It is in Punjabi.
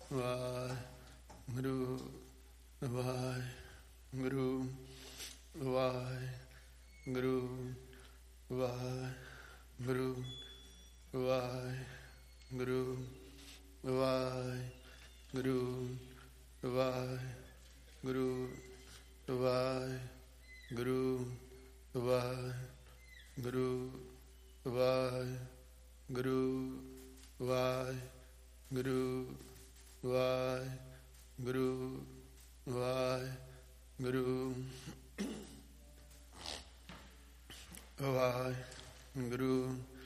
ਵਾਹਿਗੁਰੂ ਵਾਹਿਗੁਰੂ ਵਾਹਿਗੁਰੂ ਵਾਹਿਗੁਰੂ ਵਾਹਿਗੁਰੂ ਵਾਹਿਗੁਰੂ ਵਾਹਿਗੁਰੂ ਵਾਹਿਗੁਰੂ ਵਾਹਿਗੁਰੂ ਵਾਹਿਗੁਰੂ ਵਾਹਿਗੁਰੂ ਵਾਹਿਗੁਰੂ ਵਾਹਿਗੁਰੂ ਵਾਹਿਗੁਰੂ